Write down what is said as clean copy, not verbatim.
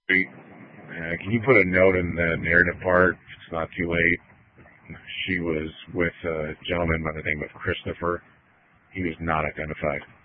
Can you put a note in the narrative part? If it's not too late. She was with a gentleman by the name of Christopher. He was not identified.